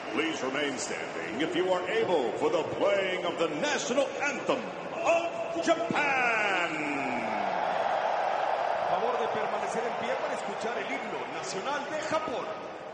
Please remain standing if you are able for the playing of the national anthem of Japan. Favor de permanecer en pie para escuchar el himno nacional de Japón.